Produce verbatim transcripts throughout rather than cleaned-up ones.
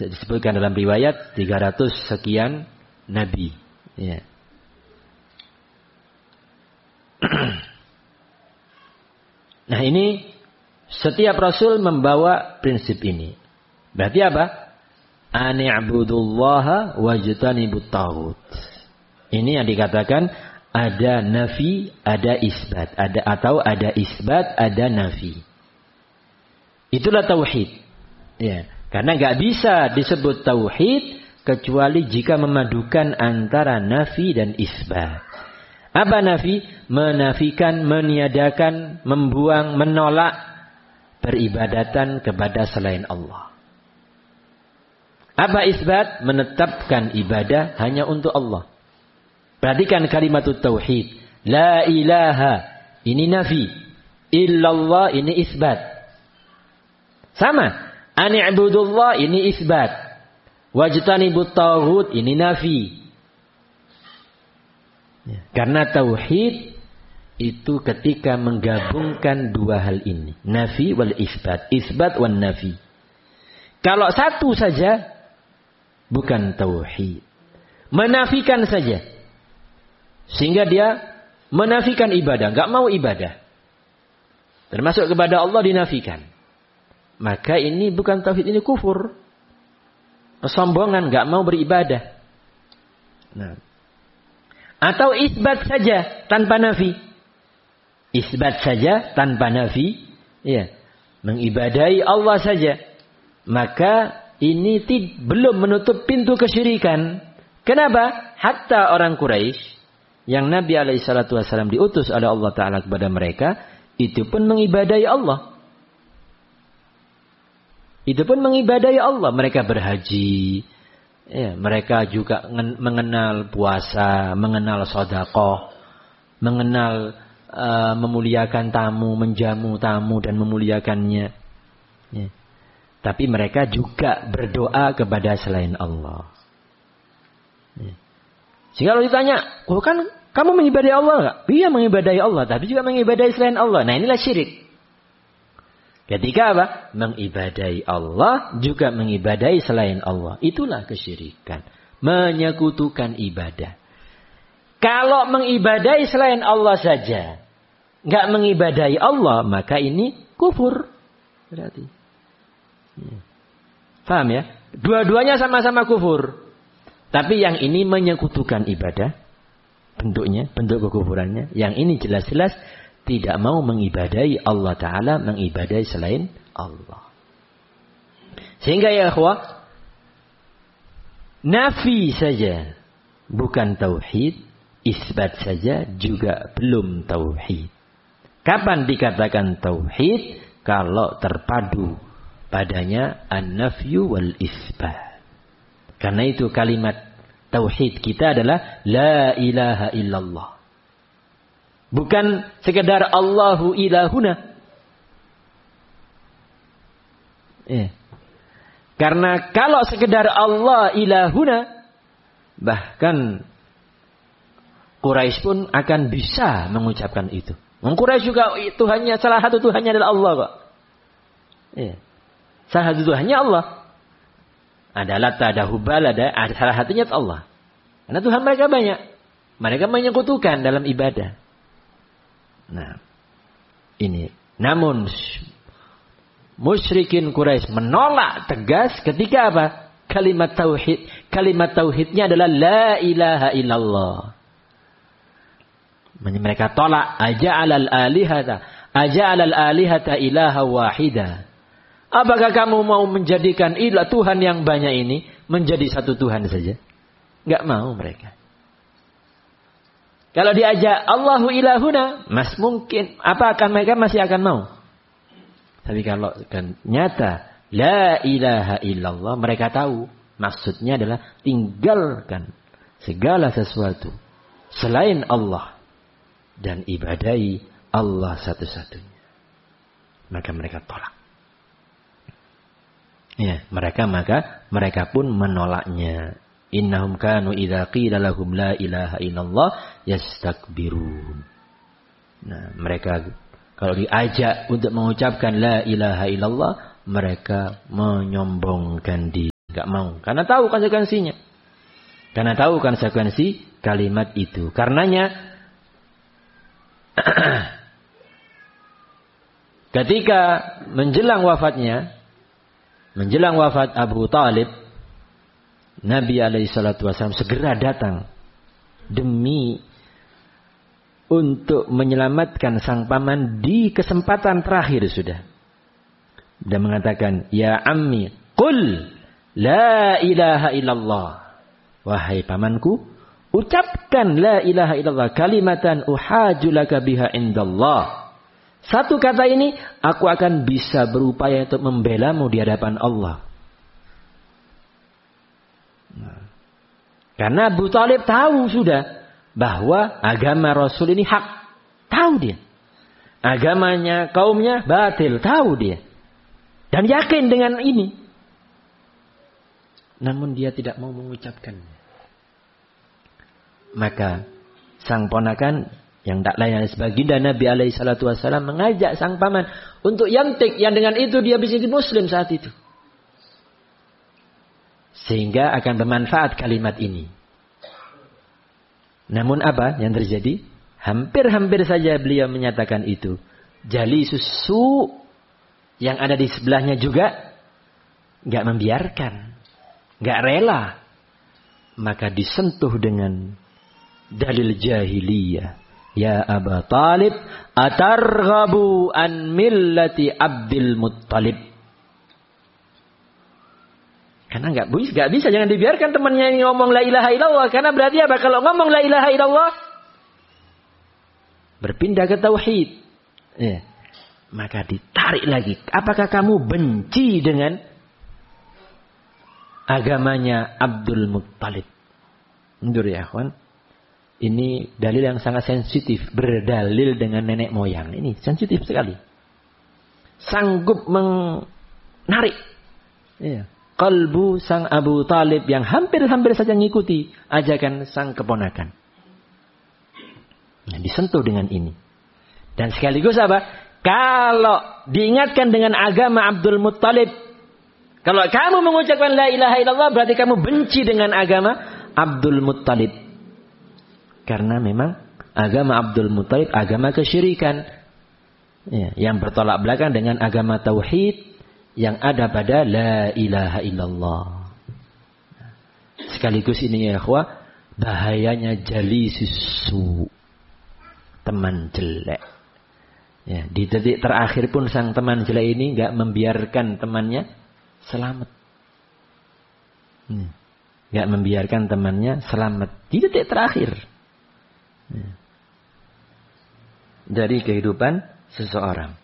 disebutkan dalam riwayat tiga ratus sekian nabi. Ya. Nah ini setiap rasul membawa prinsip ini. Berarti apa? Ani'budullaha wajtanibut taghut. Ini yang dikatakan ada nafi, ada isbat, ada atau ada isbat, ada nafi. Itulah tauhid. Ya, karena nggak bisa disebut tauhid kecuali jika memadukan antara nafi dan isbat. Apa nafi? Menafikan, meniadakan, membuang, menolak peribadatan kepada selain Allah. Apa isbat? Menetapkan ibadah hanya untuk Allah. Perhatikan kalimat tauhid. La ilaha. Ini nafi. Illallah ini isbat. Sama. Ani'budullah ini isbat. Wajtanibut taghut ini nafi. Ya. Karena tauhid itu ketika menggabungkan dua hal ini. Nafi wal isbat. Isbat wal nafi. Kalau satu saja bukan tauhid. Menafikan saja. Sehingga dia menafikan ibadah. Enggak mau ibadah. Termasuk kepada Allah dinafikan. Maka ini bukan tauhid, ini kufur. Kesombongan, enggak mau beribadah. Nah. Atau isbat saja tanpa nafi. Isbat saja tanpa nafi. Ya. Mengibadahi Allah saja. Maka ini tid- belum menutup pintu kesyirikan. Kenapa? Hatta orang Quraisy yang Nabi alaihi salatu wasallam diutus oleh Allah Ta'ala kepada mereka, itu pun mengibadahi Allah. Itu pun mengibadahi Allah. Mereka berhaji. Ya, mereka juga mengenal puasa, mengenal sedekah, mengenal uh, memuliakan tamu, menjamu tamu dan memuliakannya. Ya. Tapi mereka juga berdoa kepada selain Allah. Ya. Sehingga kalau ditanya, oh kan kamu mengibadahi Allah enggak? Iya mengibadahi Allah, tapi juga mengibadahi selain Allah. Nah inilah syirik. Ketika apa? Mengibadahi Allah, juga mengibadahi selain Allah. Itulah kesyirikan. Menyekutukan ibadah. Kalau mengibadahi selain Allah saja, enggak mengibadahi Allah, maka ini kufur. Berarti. Ya. Paham ya? Dua-duanya sama-sama kufur. Tapi yang ini menyekutukan ibadah. Bentuknya, bentuk kekufurannya. Yang ini jelas-jelas tidak mau mengibadahi Allah Ta'ala. Mengibadahi selain Allah. Sehingga ya akhwah. Nafi saja. Bukan tauhid. Isbat saja juga belum tauhid. Kapan dikatakan tauhid? Kalau terpadu padanya an-nafyu wal isbat. Karena itu kalimat tauhid kita adalah la ilaha illallah. Bukan sekedar Allahu ilahuna. Ya. Karena kalau sekedar Allah ilahuna, bahkan Quraisy pun akan bisa mengucapkan itu. Quraisy juga Tuhannya, salah satu Tuhannya adalah Allah kok. Ya. Salah satu Tuhannya Allah. Ada Lata, ada Hubal, ada, ada salah satunya Allah. Karena Tuhan mereka banyak. Mereka menyekutukan dalam ibadah. Nah, ini. Namun, musyrikin Quraisy menolak tegas ketika apa? Kalimat tauhid. Kalimat tauhidnya adalah la ilaha illallah. Mereka tolak. Aja'alal alihata. Aja'alal alihata ilaha wahida. Apakah kamu mau menjadikan ilah Tuhan yang banyak ini menjadi satu Tuhan saja? Enggak mau mereka. Kalau diajak Allahu ilahuna, mas mungkin apa akan mereka masih akan mau. Tapi kalau kan nyata la ilaha illallah, mereka tahu maksudnya adalah tinggalkan segala sesuatu selain Allah dan ibadahi Allah satu-satunya. Maka mereka tolak. Ya, mereka maka mereka pun menolaknya. Innahum kanu idza qila lahum la ilaha illallah yastakbirun. Nah, mereka kalau diajak untuk mengucapkan la ilaha illallah, mereka menyombongkan diri. Enggak mau. Karena tahu konsekuensinya. Karena tahu konsekuensi kalimat itu. Karenanya ketika menjelang wafatnya, menjelang wafat Abu Talib, Nabi alaihi salatu wasallam segera datang demi untuk menyelamatkan sang paman di kesempatan terakhir sudah. Dan mengatakan, "Ya ammi, qul la ilaha illallah." Wahai pamanku, ucapkan la ilaha illallah, kalimatan uhaju laka biha indallah. Satu kata ini, aku akan bisa berupaya untuk membelamu di hadapan Allah. Nah, karena Abu Talib tahu sudah bahwa agama Rasul ini hak. Tahu dia. Agamanya kaumnya batil. Tahu dia. Dan yakin dengan ini. Namun dia tidak mau mengucapkannya. Maka sang ponakan yang tak lain sebagai baginda Nabi alaihi salatu wasallam mengajak sang paman untuk yantik, yang dengan itu dia bisa jadi muslim saat itu. Sehingga akan bermanfaat kalimat ini. Namun apa yang terjadi? Hampir-hampir saja beliau menyatakan itu. Jali susu yang ada di sebelahnya juga gak membiarkan. Gak rela. Maka disentuh dengan dalil jahiliyah. Ya Aba Talib, atarghabu an millati Abdul Muttalib. Karena nggak bisa, nggak bisa, jangan dibiarkan temannya ini ngomong la ilaha illallah. Karena berarti apa? Kalau ngomong la ilaha illallah, berpindah ke tauhid. Ya. Maka ditarik lagi. Apakah kamu benci dengan agamanya Abdul Muttalib? Mundur ya, kawan. Ini dalil yang sangat sensitif. Berdalil dengan nenek moyang. Ini sensitif sekali. Sanggup menarik. Ya. Kalbu sang Abu Talib yang hampir-hampir saja mengikuti ajakan sang keponakan. Nah, disentuh dengan ini. Dan sekaligus apa? Kalau diingatkan dengan agama Abdul Muttalib. Kalau kamu mengucapkan la ilaha illallah, berarti kamu benci dengan agama Abdul Muttalib. Karena memang agama Abdul Muttalib agama kesyirikan. Ya, yang bertolak belakang dengan agama tauhid yang ada pada la ilaha illallah. Sekaligus ini ya ikhwah, bahayanya jali susu, teman jelek. Ya, di detik terakhir pun sang teman jelek ini enggak membiarkan temannya selamat. Enggak hmm. membiarkan temannya selamat di detik terakhir. Ya. Dari kehidupan seseorang.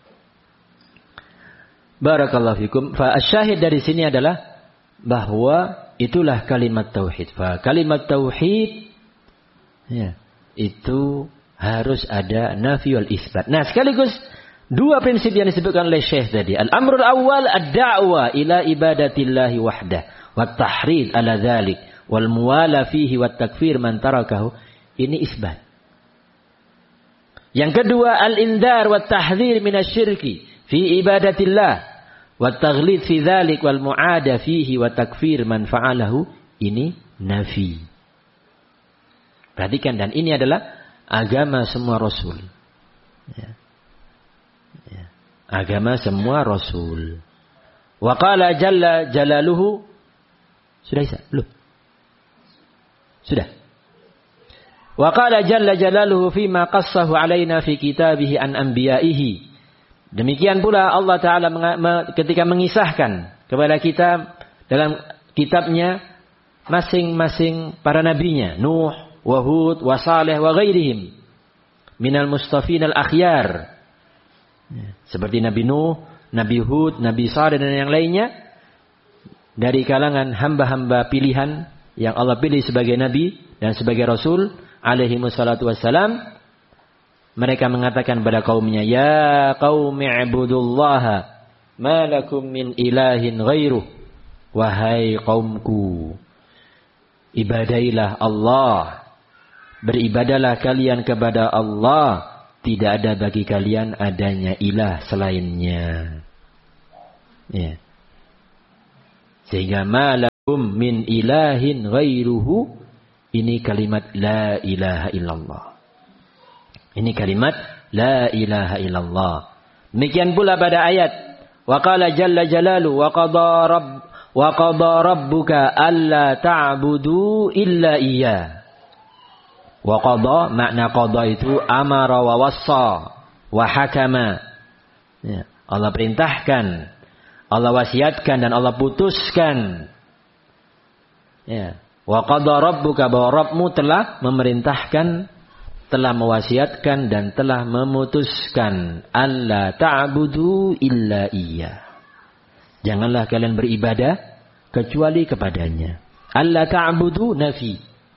Barakallahu fikum. Fa asyahid dari sini adalah bahwa itulah kalimat tauhid. Fa kalimat tauhid ya, itu harus ada nafi wal isbat. Nah, sekaligus dua prinsip yang disebutkan oleh Syekh tadi. Al-amrul awal ad-da'wa ila ibadatillahi wahdah wa tahrid ala dzalik wal muwala fihi wa takfir man tarakahu. Ini isbat. Yang kedua al-indar wa tahdhir minasyirki fi ibadatillah wa taghlid fi dzalik wal mu'ada fihi wa takfir man fa'alahu. Ini nafi. Perhatikan, dan ini adalah agama semua rasul. Ya. Ya. Agama semua rasul. Wa qala jalla jalaluhu. Sudah Isa? Belum? Sudah. Wa qala jalla jalaluhu fima qassahu alaina fi kitabihi an anbiya'ihi. Demikian pula Allah Ta'ala ketika mengisahkan kepada kita dalam kitabnya masing-masing para nabinya. Nuh, wa Hud, wa Saleh, wa ghairihim. Minal mustafin al-akhyar. Seperti Nabi Nuh, Nabi Hud, Nabi Saleh dan yang lainnya. Dari kalangan hamba-hamba pilihan yang Allah pilih sebagai nabi dan sebagai rasul. Alaihi wassalatu wassalam. Mereka mengatakan pada kaumnya, ya qaumi ibudullaha ma lakum min ilahin ghairuh. Wahai kaumku, ibadailah Allah, beribadalah kalian kepada Allah, tidak ada bagi kalian adanya ilah selainnya. Ya. Sehingga ma min ilahin ghairuhu. Ini kalimat la ilaha illallah. Ini kalimat la ilaha illallah. Demikian pula pada ayat wa qala jalla jalalu wa qada rabb wa qada rabbuka alla ta'budu illa iyyah. Wa qada, makna qada itu amara wa wassa wa hakama. Ya, Allah perintahkan, Allah wasiatkan dan Allah putuskan. Ya. Wa qada rabbuka, bahwa Rabbmu telah memerintahkan, telah mewasiatkan dan telah memutuskan alla ta'budu illa iya. Janganlah kalian beribadah kecuali kepadanya. Alla ta'budu nafi.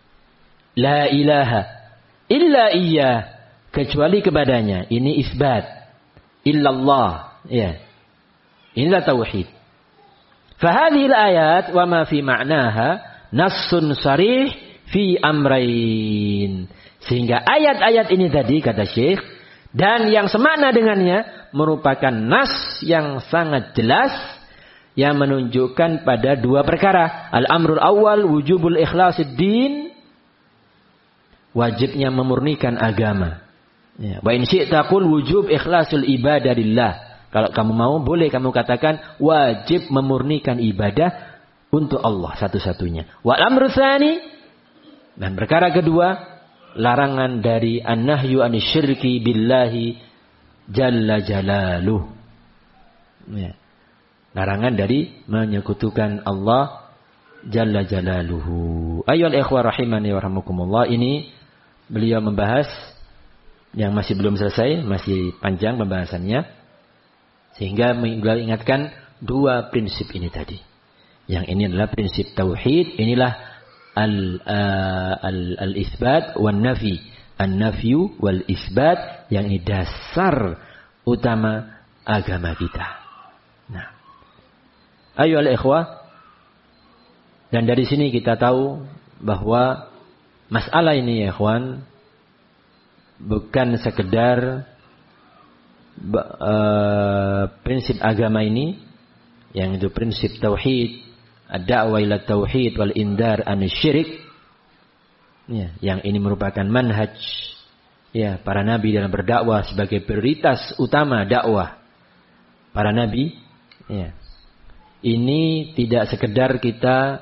La ilaha illa iya, kecuali kepadanya. Ini isbat. Illallah, ya. Inilah tauhid. Fahadhil ayat wa ma fi ma'naha nassun sarih fi amrain. Sehingga ayat-ayat ini tadi, kata Syekh, dan yang semakna dengannya merupakan nas yang sangat jelas yang menunjukkan pada dua perkara. Al-amrul awal wujubul ikhlasid din, wajibnya memurnikan agama. Ya. Wa in syi'ta qul wujub ikhlasul ibadah lillah. Kalau kamu mau, boleh kamu katakan wajib memurnikan ibadah untuk Allah satu-satunya. Wal amru tsani, dan perkara kedua, larangan dari an-nahyu anisyirki billahi jalla jalaluh. Ya. Larangan dari menyekutukan Allah jalla jalaluhu. Ayyuhal ikhwah rahimani wa rahmakumullah, ini beliau membahas yang masih belum selesai, masih panjang pembahasannya, sehingga beliau ingatkan dua prinsip ini tadi. Yang ini adalah prinsip tauhid, inilah al, uh, al, al-isbat wal nafi. An-nafyu wal isbat, yang ini dasar utama agama kita. Nah, ayo al-ikhwah, dan dari sini kita tahu bahwa masalah ini ya ikhwan, bukan sekedar uh, prinsip agama ini, yang itu prinsip tauhid, ad-da'wah ila tauhid wal indar anasyirik, ya, yang ini merupakan manhaj ya para nabi dalam berdakwah, sebagai prioritas utama dakwah para nabi. Ya. Ini tidak sekedar kita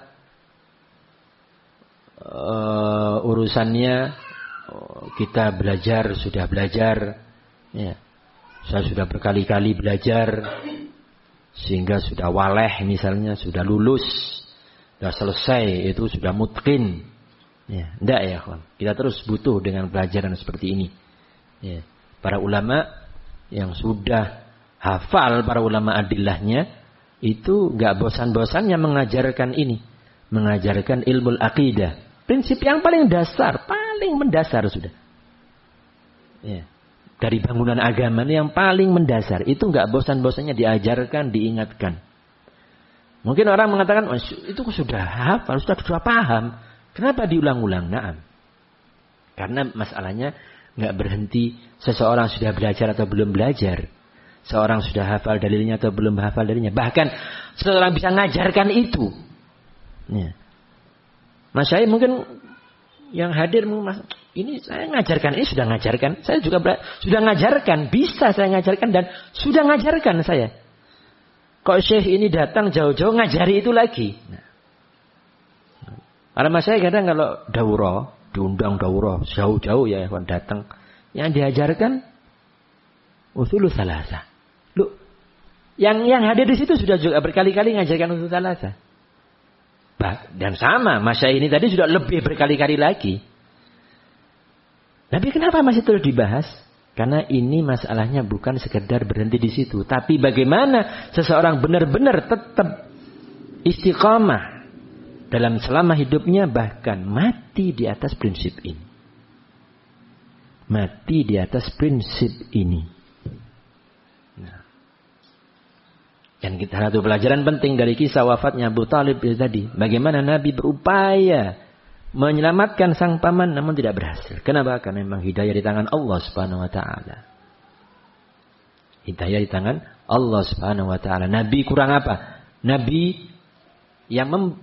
uh, urusannya uh, kita belajar, sudah belajar, ya, saya sudah berkali-kali belajar sehingga sudah waleh misalnya, sudah lulus, sudah selesai, itu sudah mutqin. Ya, enggak ya kawan. Kita terus butuh dengan pelajaran seperti ini. Ya. Para ulama yang sudah hafal, para ulama adillahnya, itu enggak bosan-bosannya mengajarkan ini. Mengajarkan ilmu akidah. Prinsip yang paling dasar, paling mendasar sudah. Ya. Dari bangunan agama ini yang paling mendasar. Itu enggak bosan-bosannya diajarkan, diingatkan. Mungkin orang mengatakan, oh, itu sudah hafal, sudah sudah paham. Kenapa diulang-ulang? Naam. Karena masalahnya enggak berhenti seseorang sudah belajar atau belum belajar. Seorang sudah hafal dalilnya atau belum hafal dalilnya. Bahkan seseorang bisa ngajarkan itu. Ya. Mas saya mungkin yang hadir, ini saya ngajarkan, ini sudah ngajarkan. Saya juga sudah ngajarkan, bisa saya ngajarkan dan sudah ngajarkan saya. Kok Syekh ini datang jauh-jauh ngajari itu lagi. Nah. Karena mas saya kadang kalau daurah, diundang daurah, jauh-jauh ya kawan datang. Yang diajarkan usulul salasah. Loh, yang yang hadir di situ sudah juga berkali-kali ngajarkan usulul salasah. Dan sama, mas saya ini tadi sudah lebih berkali-kali lagi. Tapi kenapa masih terus dibahas? Karena ini masalahnya bukan sekedar berhenti di situ. Tapi bagaimana seseorang benar-benar tetap istiqamah dalam selama hidupnya, bahkan mati di atas prinsip ini. Mati di atas prinsip ini. Nah. Dan kita satu pelajaran penting dari kisah wafatnya Abu Talib itu tadi. Bagaimana Nabi berupaya menyelamatkan sang paman namun tidak berhasil. Kenapa? Karena memang hidayah di tangan Allah Subhanahu wa taala. Hidayah di tangan Allah Subhanahu wa taala. Nabi kurang apa? Nabi yang mem-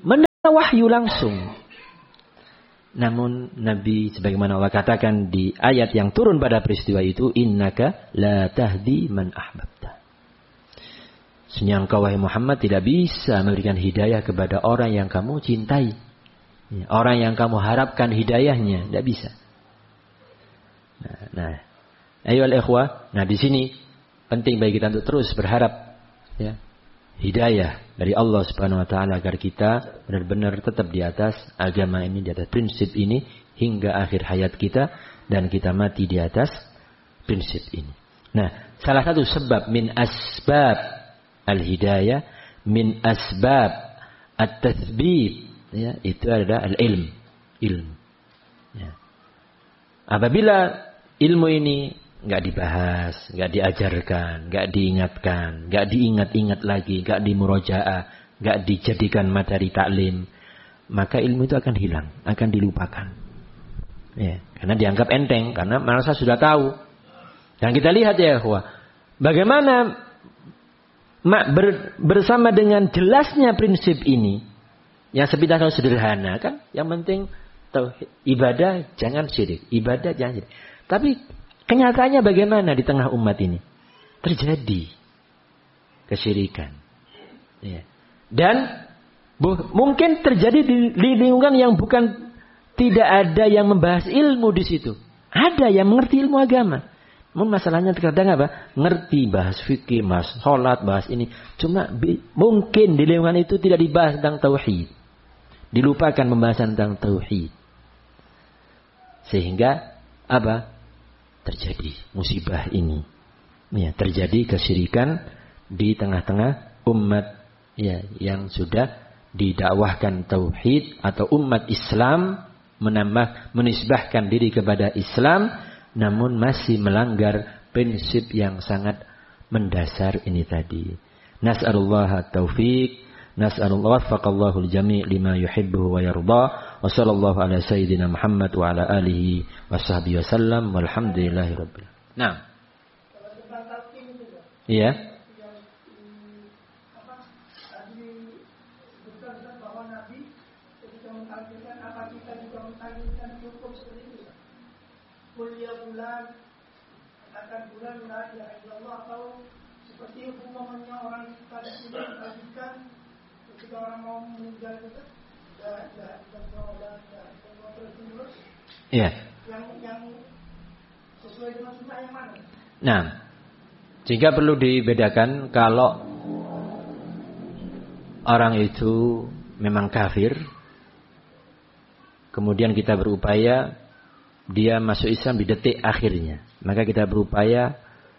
wahyu langsung. Namun Nabi sebagaimana Allah katakan di ayat yang turun pada peristiwa itu, innaka la tahdi man ahbabta. Sesungguhnya engkau wahai Muhammad tidak bisa memberikan hidayah kepada orang yang kamu cintai. Orang yang kamu harapkan hidayahnya, tidak bisa. Nah, nah. Ayo al-ikhwah, nah di sini penting bagi kita untuk terus berharap ya, hidayah dari Allah Subhanahu wa taala agar kita benar-benar tetap di atas agama ini, di atas prinsip ini hingga akhir hayat kita dan kita mati di atas prinsip ini. Nah, salah satu sebab min asbab al-hidayah, min asbab at-tathbit ya, itu adalah al-ilm, ilmu. Ya. Apabila ilmu ini nggak dibahas, nggak diajarkan, nggak diingatkan, nggak diingat-ingat lagi, nggak dimurojaah, nggak dijadikan materi taklim, maka ilmu itu akan hilang, akan dilupakan. Ya, karena dianggap enteng, karena merasa sudah tahu. Dan kita lihat ya, wah, bagaimana ber, bersama dengan jelasnya prinsip ini, yang sebenarnya sederhana kan, yang penting tauhid, ibadah jangan syirik, ibadah jangan syirik. Tapi kenyataannya bagaimana di tengah umat ini? Terjadi kesyirikan. Ya. Dan bu, mungkin terjadi di, di lingkungan yang bukan tidak ada yang membahas ilmu di situ. Ada yang mengerti ilmu agama. Namun masalahnya terkadang apa? Ngerti bahas fikih, bahas sholat, bahas ini. Cuma bi, mungkin di lingkungan itu tidak dibahas tentang tauhid. Dilupakan pembahasan tentang tauhid. Sehingga apa? Terjadi musibah ini, ya, terjadi kesyirikan di tengah-tengah umat ya, yang sudah didakwahkan tauhid atau umat Islam menambah menisbahkan diri kepada Islam, namun masih melanggar prinsip yang sangat mendasar ini tadi. Nas'alullah at-taufiq. Nas'alullah waffaqallahu al-jami' lima yuhibbu wa yarda. Wa sallallahu ala sayyidina Muhammad wa ala alihi wa sahbihi wasallam walhamdulillahi rabbil. Nah. Iya. Kuliah bulan, katakan bulan la ilaha illallah, atau seperti hukumannya orang kita di sini tadikan ketika orang mau meninggal itu tidak tidak tidak tidak terus. Iya. Yang yang sesuai dengan sunnah yang mana? Nah, jika perlu dibedakan kalau orang itu memang kafir, kemudian kita berupaya dia masuk Islam di detik akhirnya, maka kita berupaya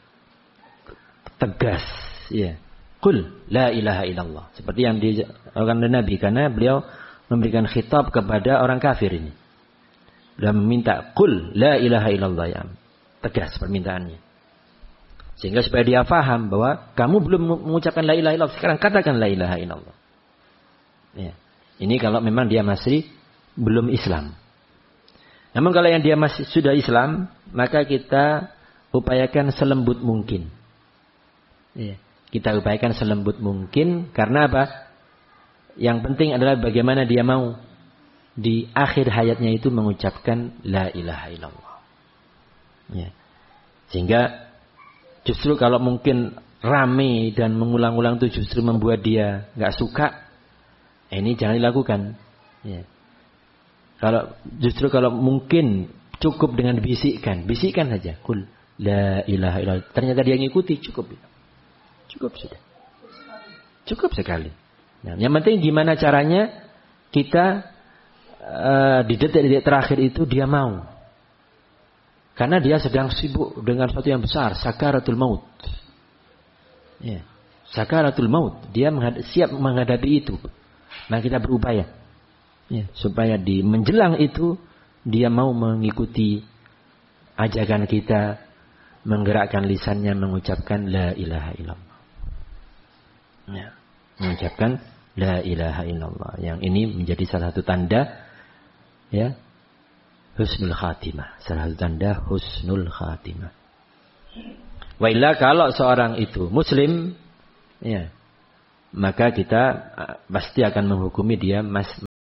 tegas, ya, qul la ilaha illallah, seperti yang dilakukan oleh Nabi, karena beliau memberikan khitab kepada orang kafir ini dan meminta qul la ilaha illallah, ya, tegas permintaannya, sehingga supaya dia faham bahwa kamu belum mengucapkan la ilaha illallah, sekarang katakan la ilaha illallah. Ya, ini kalau memang dia masih belum Islam. Namun kalau yang dia masih sudah Islam, maka kita upayakan selembut mungkin. Ya, kita upayakan selembut mungkin, karena apa? Yang penting adalah bagaimana dia mau di akhir hayatnya itu mengucapkan la ilaha illallah. Ya. Sehingga justru kalau mungkin rame dan mengulang-ulang itu justru membuat dia nggak suka, ini jangan dilakukan. Ya. Kalau justru kalau mungkin cukup dengan bisikkan, bisikkan saja, kul la ilaha illallah. Ternyata dia ngikuti, cukup, cukup sudah, cukup sekali. Nah, yang penting gimana caranya kita uh, di detik-detik terakhir itu dia mau, karena dia sedang sibuk dengan sesuatu yang besar, sakaratul maut. Ya, sakaratul maut, dia menghad- siap menghadapi itu. Nah, kita berupaya. Ya, supaya di menjelang itu dia mau mengikuti ajakan kita, menggerakkan lisannya mengucapkan la ilaha illallah. Ya, mengucapkan la ilaha illallah. Yang ini menjadi salah satu tanda ya husnul khatimah, salah satu tanda husnul khatimah. Wa illa kalau seorang itu muslim, ya, maka kita pasti akan menghukumi dia mas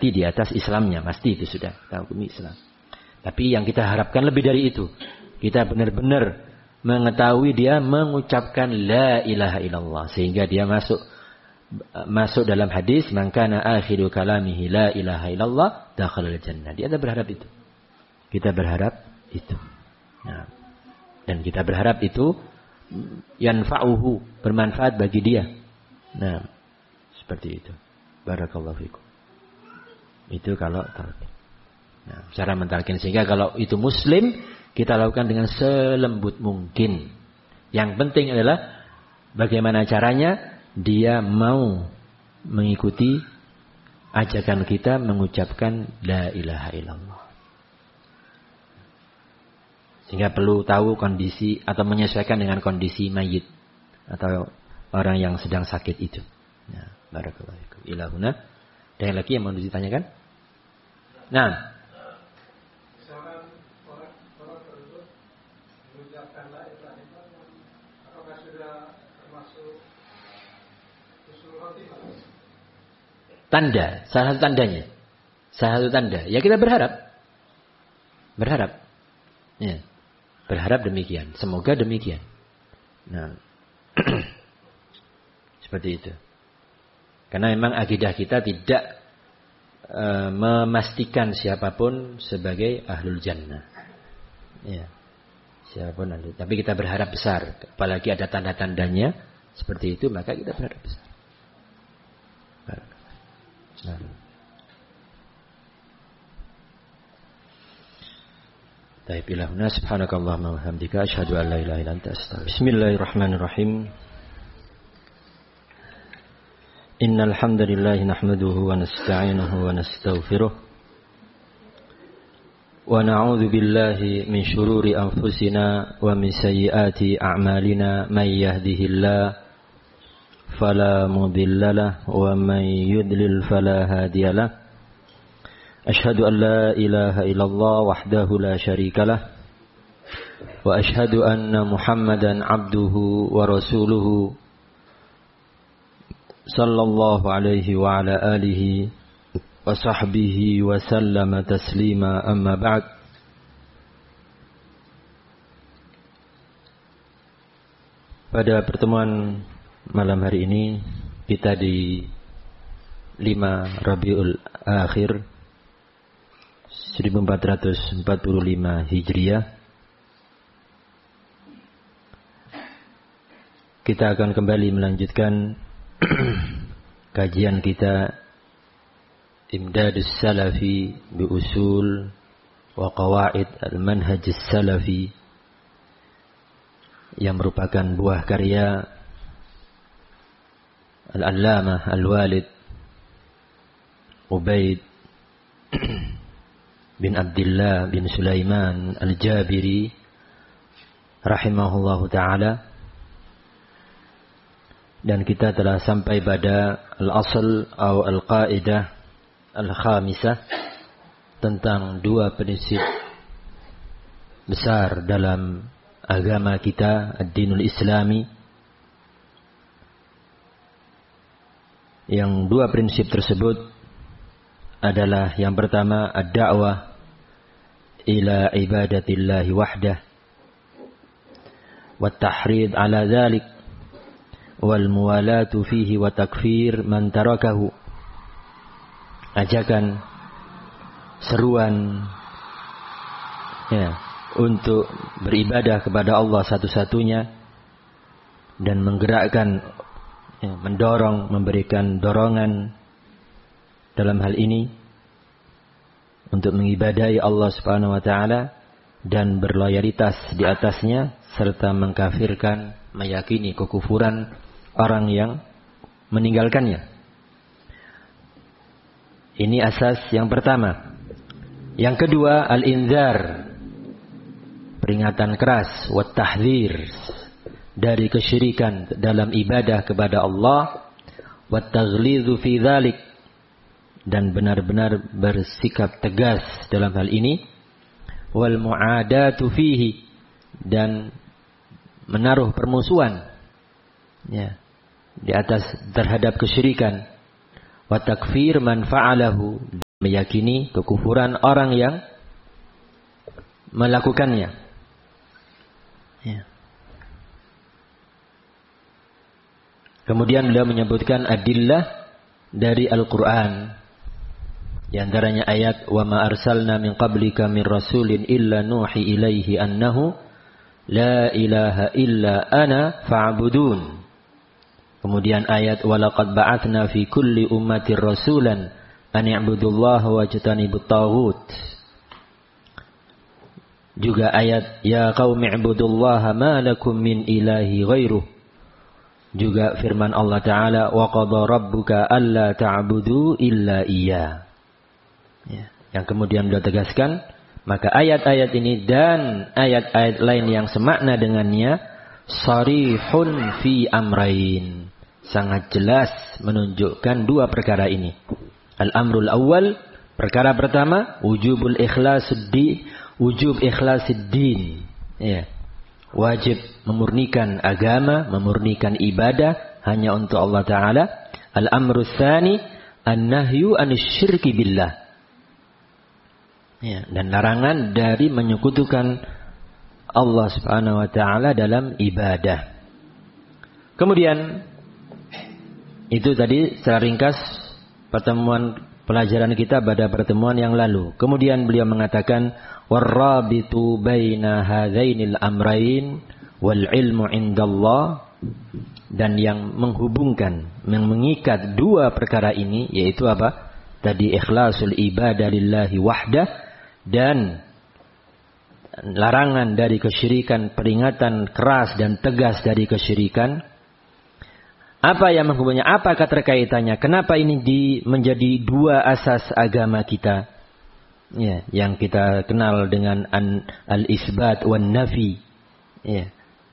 Pasti di atas Islamnya, pasti itu sudah kita hukumi Islam. Tapi yang kita harapkan lebih dari itu. Kita benar-benar mengetahui dia mengucapkan la ilaha illallah. Sehingga dia masuk masuk dalam hadis, man kana akhiru kalamihi la ilaha illallah dakhalal jannah. Dia berharap itu. Kita berharap itu. Nah, dan kita berharap itu yanfa'uhu, bermanfaat bagi dia. Nah, seperti itu. Barakallahu fikum. Itu kalau talqin. Nah, cara mentalkin, sehingga kalau itu muslim kita lakukan dengan selembut mungkin. Yang penting adalah bagaimana caranya dia mau mengikuti ajakan kita mengucapkan la ilaha illallah. Sehingga perlu tahu kondisi atau menyesuaikan dengan kondisi mayit atau orang yang sedang sakit itu. Nah, barakallahu fikum. Ilahuna. Ada yang lagi yang mau ditanyakan? Nah, misalkan orang orang tersebut mengucapkan la ilaha illallah, apakah sudah termasuk husnul khotimah? Tanda, salah satu tandanya. Salah satu tanda. Ya kita berharap. Berharap. Ya. Berharap demikian. Semoga demikian. Nah. Seperti itu. Karena memang akidah kita tidak e, memastikan siapapun sebagai ahlul jannah. Ya. Siapapun ahlul. Tapi kita berharap besar. Apalagi ada tanda-tandanya seperti itu, maka kita berharap besar. Nah. Baik, ilahuna subhanakallahumma wa bihamdika asyhadu an la ilaha illa anta astaghfiruka. Bismillahirrahmanirrahim. Innal hamdalillah nahmaduhu wa nasta'inuhu wa nastaghfiruh. Wa na'udzu billahi min shururi anfusina wa min sayyiati a'malina may yahdihillahu fala mudilla lahu wa may yudlil fala hadiya lahu. Ashhadu an la ilaha illallah wahdahu la syarika lah wa ashhadu anna Muhammadan abduhu wa rasuluhu sallallahu alaihi wa ala alihi wa sahbihi wa sallama taslima, amma ba'd. Pada pertemuan malam hari ini kita di lima Rabiul Akhir seribu empat ratus empat puluh lima Hijriah. Kita akan kembali melanjutkan kajian kita Imdadus Salafi bi Usul wa Qawaid Al-Manhaj Salafi, yang merupakan buah karya Al-Allamah Al-Walid Ubaid bin Abdullah bin Sulaiman Al-Jabiri rahimahullahu ta'ala. Dan kita telah sampai pada al-asl atau al-qaidah al-khamisah, tentang dua prinsip besar dalam agama kita, ad-dinul islami. Yang dua prinsip tersebut adalah yang pertama ad-da'wah ila ibadatillahi wahdah wa tahrid ala dhalik wal muwalatu fihi wa takfir man tarakahu. Ajakan, seruan ya, untuk beribadah kepada Allah satu-satunya, dan menggerakkan ya, mendorong, memberikan dorongan dalam hal ini untuk mengibadahi Allah Subhanahu wa taala dan berloyalitas di atasnya, serta mengkafirkan, meyakini kekufuran orang yang meninggalkannya. Ini asas yang pertama. Yang kedua, al-inzar, peringatan keras, wa tahdzir, dari kesyirikan dalam ibadah kepada Allah, wa taghlidzu fi dzalik, dan benar-benar bersikap tegas dalam hal ini, wal mu'adatu fihi, dan menaruh permusuhan ya di atas terhadap kesyirikan, wa takfir man fa'alahu, meyakini kekufuran orang yang melakukannya. Ya. Kemudian beliau menyebutkan adillah dari Al-Quran. Di antaranya ayat wa ma arsalna min qablika min rasulin illa nuhi ilaihi annahu la ilaha illa ana fa'budun. Kemudian ayat wa laqad ba'atsna fi kulli ummatin rasulan an i'budullaha wajtanibut taghut. Juga ayat ya qaumi i'budullaha ma lakum min ilahi ghairuh. Juga firman Allah Ta'ala wa qadha rabbuka alla ta'budu illa iyyah. Ya. Yang kemudian beliau tegaskan, maka ayat-ayat ini dan ayat-ayat lain yang semakna dengannya sarihun fi amrain, sangat jelas menunjukkan dua perkara ini. Al-amrul awal, perkara pertama, wujubul ikhlasuddin, wujub ikhlasuddin. Ya. Wajib memurnikan agama, memurnikan ibadah hanya untuk Allah Ta'ala. Al-amrul tsani, an-nahyu anisyirki billah. Ya, dan larangan dari menyekutukan Allah Subhanahu wa Ta'ala dalam ibadah. Kemudian itu tadi secara ringkas pertemuan pelajaran kita pada pertemuan yang lalu. Kemudian beliau mengatakan warrabitu baina hadzainil amrain wal ilmu indallah, dan yang menghubungkan, yang mengikat dua perkara ini yaitu apa? Tadi ikhlasul ibadah lillahi wahdah dan larangan dari kesyirikan, peringatan keras dan tegas dari kesyirikan. Apa yang menghubungnya? Apa keterkaitannya? Kenapa ini di, menjadi dua asas agama kita? Ya, yang kita kenal dengan an, al-isbat wan nafi. Ya.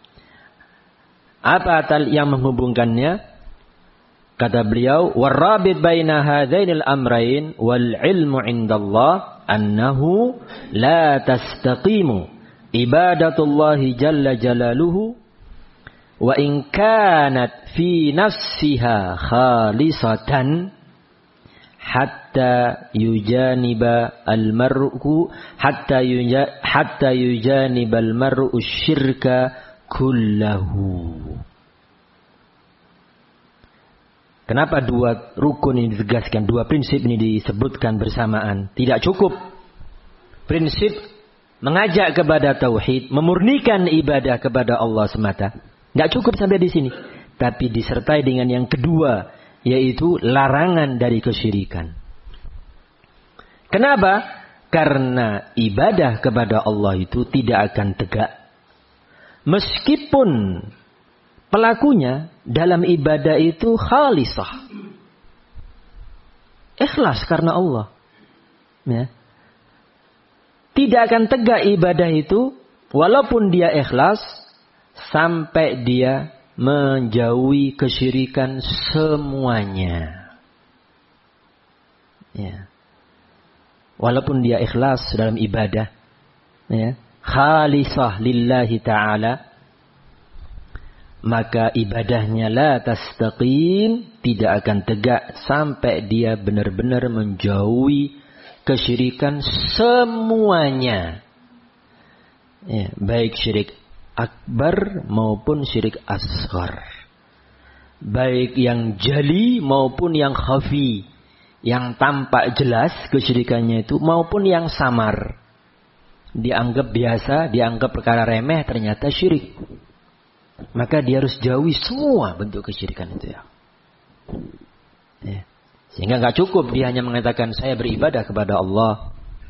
Apa yang menghubungkannya? Kata beliau, warrabit baina hadzainil amrain wal ilmu indallah annahu la tastaqimu ibadatullahi jalla jalaluhu wa in kanat fi nafsiha khalisatan hatta yujaniba al-mar'u hatta yuja, hatta yujaniba al-mar'u syirka kullahu. Kenapa dua rukun ini ditegaskan, dua prinsip ini disebutkan bersamaan? Tidak cukup prinsip mengajak kepada tauhid, memurnikan ibadah kepada Allah semata. Tidak cukup sampai di sini. Tapi disertai dengan yang kedua, yaitu larangan dari kesyirikan. Kenapa? Karena ibadah kepada Allah itu tidak akan tegak. Meskipun pelakunya dalam ibadah itu khalisah, ikhlas karena Allah. Ya. Tidak akan tegak ibadah itu walaupun dia ikhlas sampai dia menjauhi kesyirikan semuanya. Ya. Walaupun dia ikhlas dalam ibadah, ya, khalisah lillahi ta'ala, maka ibadahnya la tastaqim, tidak akan tegak sampai dia benar-benar menjauhi kesyirikan semuanya. Ya, baik syirik akbar maupun syirik asghar. Baik yang jali maupun yang khafi, yang tampak jelas kesyirikannya itu maupun yang samar. Dianggap biasa, dianggap perkara remeh, ternyata syirik. Maka dia harus jauhi semua bentuk kesyirikan itu ya. Ya. Sehingga nggak cukup dia hanya mengatakan saya beribadah kepada Allah,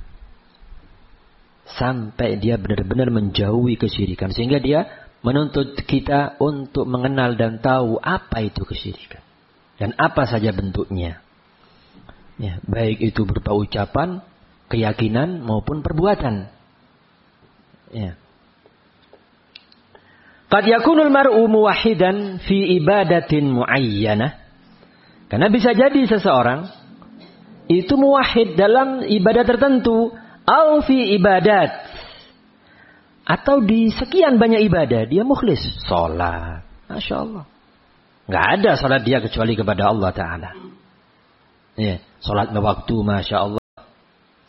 sampai dia benar-benar menjauhi kesyirikan. Sehingga dia menuntut kita untuk mengenal dan tahu apa itu kesyirikan dan apa saja bentuknya. Ya, baik itu berupa ucapan, keyakinan maupun perbuatan. Ya. Qad yakunul mar'u muwahhidan fi ibadatin muayyanah. Karena bisa jadi seseorang itu muwahhid dalam ibadah tertentu, au fi ibadat, atau di sekian banyak ibadah dia mukhlis, salat, Masya Allah. Enggak ada salat dia kecuali kepada Allah Ta'ala. Ya, salat waktu Masya Allah.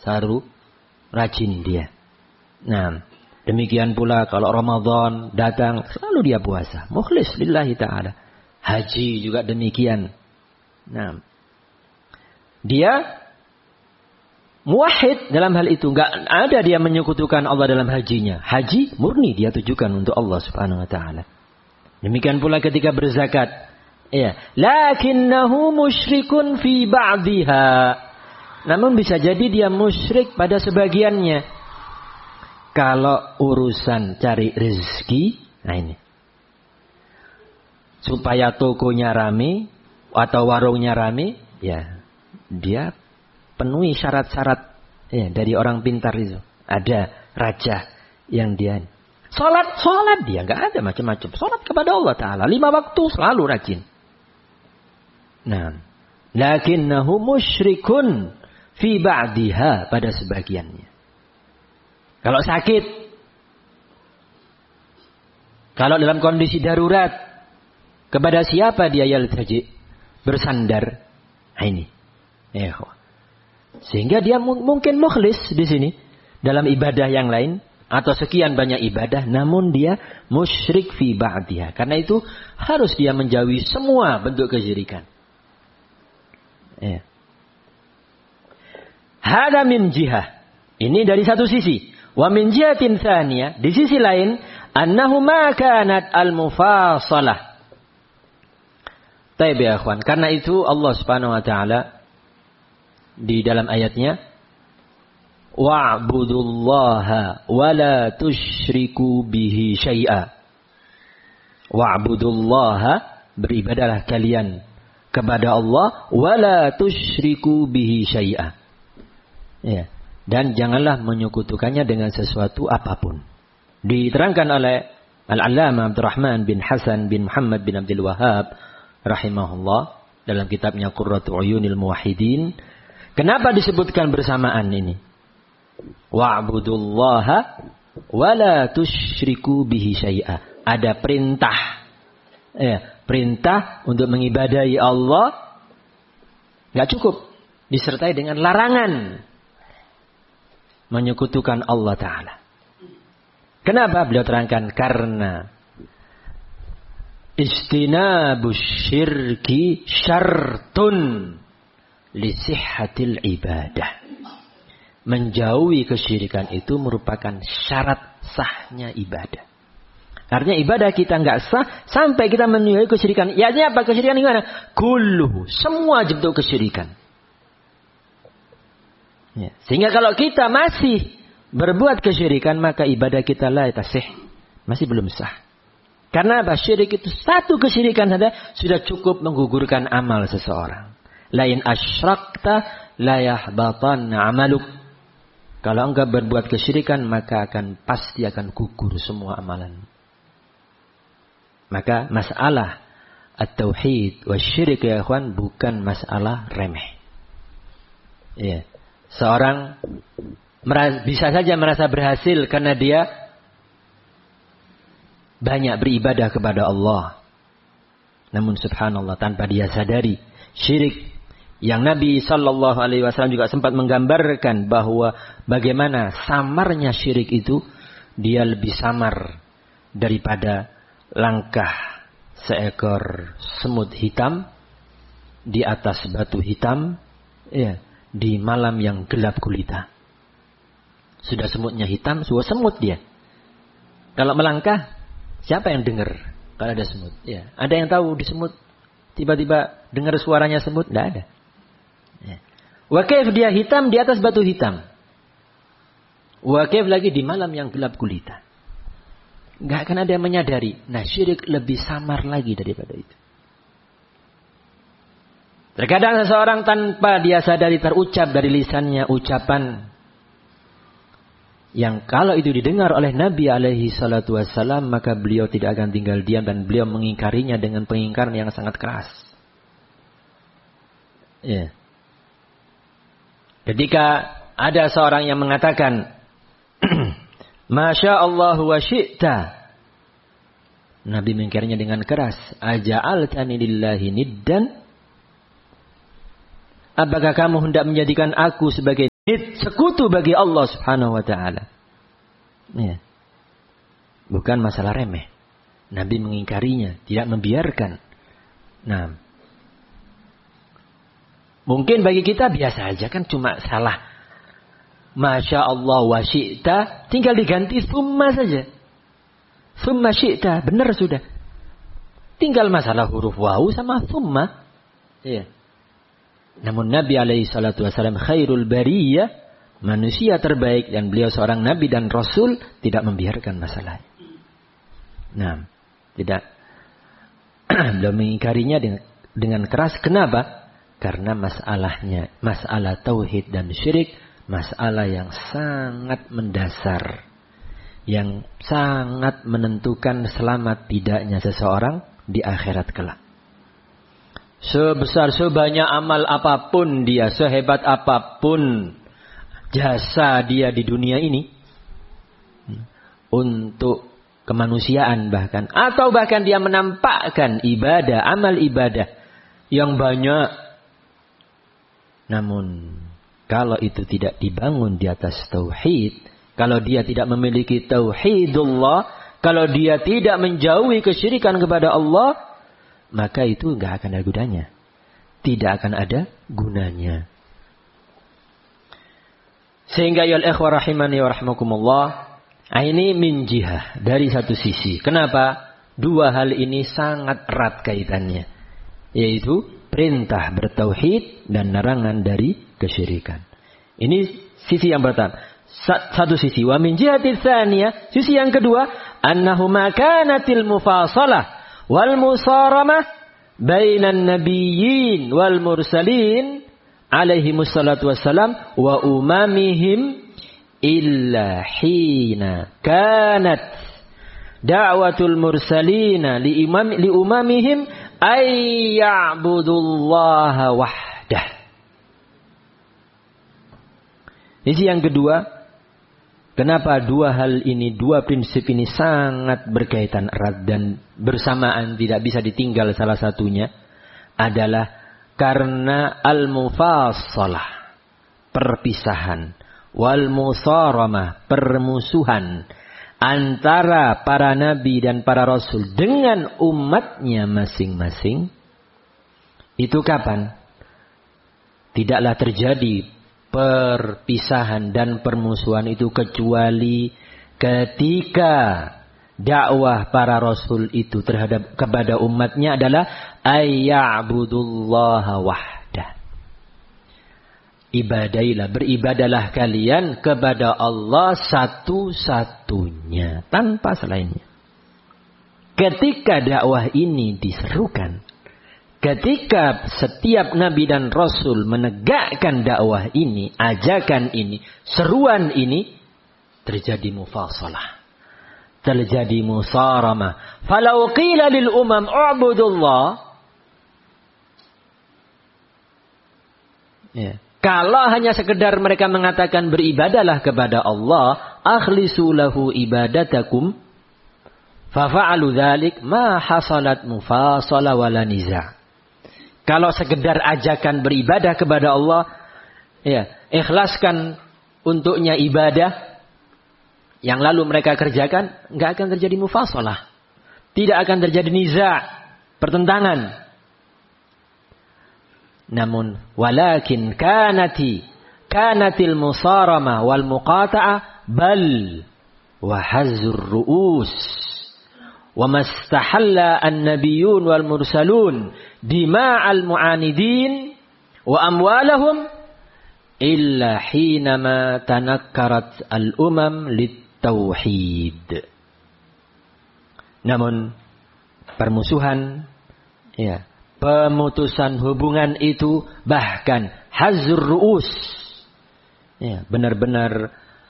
selalu rajin dia. Nah, demikian pula kalau Ramadan datang, selalu dia puasa. Mukhlis lillahi ta'ala. Haji juga demikian. Nah, dia muwahhid dalam hal itu. Enggak ada dia menyekutukan Allah dalam hajinya. Haji murni dia tujukan untuk Allah subhanahu wa ta'ala. Demikian pula ketika berzakat. Ya. Lakinnahu musyrikun fi ba'diha. Namun bisa jadi dia musyrik pada sebagiannya. Kalau urusan cari rezeki, nah ini. Supaya tokonya rame atau warungnya rame, ya dia penuhi syarat-syarat ya, dari orang pintar itu. Ada raja yang dia salat, salat dia nggak ada macam-macam. Salat kepada Allah Taala lima waktu selalu rajin. Nah, lakinnahu musyrikun fi ba'diha pada sebagiannya. Kalau sakit, kalau dalam kondisi darurat, kepada siapa dia yaltaji? Bersandar. Nah, ini. Ya, sehingga dia mungkin mukhlis di sini dalam ibadah yang lain atau sekian banyak ibadah, namun dia musyrik fi ba'diha. Karena itu harus dia menjauhi semua bentuk kesyirikan. Ya. Hada min jihah. Ini dari satu sisi. Wa min jihatin tsaniyah, di sisi lain, annahu ma kanat al-mufasalah. Baik ya akhwan, karena itu Allah Subhanahu wa taala di dalam ayatnya wa'budullaha wa la tusyriku bihi syai'a. Wa'budullaha, beribadahlah kalian kepada Allah wa la tusyriku bihi syai'a. Ya, dan janganlah menyekutukannya dengan sesuatu apapun. Diterangkan oleh Al-Allamah Abdurrahman bin Hasan bin Muhammad bin Abdul Wahhab rahimahullah dalam kitabnya Qurratu Uyunil Muwahhidin. Kenapa disebutkan bersamaan ini? Wa'budullaha wa la tusyriku bihi syai'a. Ada perintah. Ya, perintah untuk mengibadahi Allah enggak cukup, disertai dengan larangan menyekutukan Allah Ta'ala. Kenapa beliau terangkan? Karena istinabus syirki syartun li sihhatil ibadah. Menjauhi kesyirikan itu merupakan syarat sahnya ibadah. Artinya ibadah kita enggak sah sampai kita menjauhi kesyirikan. Ya, artinya apa kesyirikan gimana? Kulluhu, semua bentuk kesyirikan. Ya. Sehingga kalau kita masih berbuat kesyirikan, maka ibadah kita la tasih, masih belum sah. Karena apa? Syirik itu satu kesyirikan saja sudah cukup menggugurkan amal seseorang. Lain asyrakta la yahbatanna amaluk. Kalau engkau berbuat kesyirikan, maka akan pasti akan gugur semua amalan. Maka masalah at-tauhid wa syirik ya ikhwan bukan masalah remeh. Ya. Seorang bisa saja merasa berhasil karena dia banyak beribadah kepada Allah. Namun subhanallah tanpa dia sadari syirik yang Nabi Shallallahu Alaihi Wasallam juga sempat menggambarkan bahwa bagaimana samarnya syirik itu, dia lebih samar daripada langkah seekor semut hitam di atas batu hitam, ya, di malam yang gelap gulita. Sudah semutnya hitam, sudah semut dia. Kalau melangkah, siapa yang dengar kalau ada semut? Ya, ada yang tahu di semut? Tiba-tiba dengar suaranya semut? Tidak ada. Ya. Wa kaif dia hitam di atas batu hitam. Wa kaif lagi di malam yang gelap gulita. Enggak akan ada yang menyadari. Nah, syirik lebih samar lagi daripada itu. Terkadang seseorang tanpa dia sadari terucap dari lisannya ucapan yang kalau itu didengar oleh Nabi alaihi salatu wassalam, maka beliau tidak akan tinggal diam dan beliau mengingkarinya dengan pengingkaran yang sangat keras. Ya. Ketika ada seorang yang mengatakan Masya Allah wa syi'ta, Nabi mengingkarinya dengan keras. Aja'altani lillahi niddan, apakah kamu hendak menjadikan aku sebagai sekutu bagi Allah Subhanahu wa taala. Ya. Bukan masalah remeh. Nabi mengingkarinya, tidak membiarkan. Nah, mungkin bagi kita biasa aja kan, cuma salah. Masya Allah wa syi'ta, tinggal diganti summa saja. Summa syi'ta, benar sudah. Tinggal masalah huruf wawu sama summa. Ya. Namun Nabi alaihi salatu wasallam khairul bariyah, manusia terbaik, dan beliau seorang Nabi dan Rasul, tidak membiarkan masalah. Nah, tidak. Beliau mengingkarinya dengan, dengan keras. Kenapa? Karena masalahnya, masalah tauhid dan syirik, masalah yang sangat mendasar, yang sangat menentukan selamat tidaknya seseorang di akhirat kelak. Sebesar sebanyak amal apapun dia, sehebat apapun jasa dia di dunia ini, untuk kemanusiaan bahkan, atau bahkan dia menampakkan ibadah, amal ibadah yang banyak, namun kalau itu tidak dibangun di atas tauhid, kalau dia tidak memiliki tauhidullah, kalau dia tidak menjauhi kesyirikan kepada Allah, maka itu enggak akan ada gunanya. Tidak akan ada gunanya. Sehingga ya al-ikhwah rahimani wa rahmakumullah, ini min jihah, dari satu sisi. Kenapa? Dua hal ini sangat erat kaitannya, yaitu perintah bertauhid dan larangan dari kesyirikan. Ini sisi yang pertama. Satu sisi. Wa min jihati tsaniyah, sisi yang kedua, annahuma kanatil mufasalah wal musaramah bainan nabiyyin wal mursalin alaihi wassalatu wassalam wa umamihim illa hina kanat da'watul mursalina li imam li umamihim ay ya'budullaha wahdah. Sisi yang kedua, kenapa dua hal ini, dua prinsip ini sangat berkaitan erat dan bersamaan, tidak bisa ditinggal salah satunya, adalah karena al-mufassalah, perpisahan, wal musaramah, permusuhan antara para nabi dan para rasul dengan umatnya masing-masing. Itu kapan? Tidaklah terjadi perpisahan dan permusuhan itu kecuali ketika dakwah para rasul itu terhadap kepada umatnya adalah ayya'budullaha wahdah. Ibadailah, beribadalah kalian kepada Allah satu-satunya, tanpa selainnya. Ketika dakwah ini diserukan, ketika setiap nabi dan rasul menegakkan dakwah ini, ajakan ini, seruan ini, terjadi mufasalah, terjadi musaramah. Falau qila lil umam u'budullah, ya, kalau hanya sekedar mereka mengatakan beribadalah kepada Allah, akhlisu lahu ibadatakum, fafa'alu dzalik ma hasalat mufasala wala niza'. Kalau sekedar ajakan beribadah kepada Allah, ya, ikhlaskan untuknya ibadah yang lalu mereka kerjakan, enggak akan terjadi mufasalah. Tidak akan terjadi niza', pertentangan. Namun walakin kanati kanatil musarama wal muqata'ah bal wa hazzur ru'us wa mastahalla an-nabiyyun wal mursalun dima'al mu'anidin wa amwalahum illa hinama tanakkarat al-umam lit-tauhid. Namun permusuhan, ya, pemutusan hubungan itu, bahkan hazur ru'us, ya, benar-benar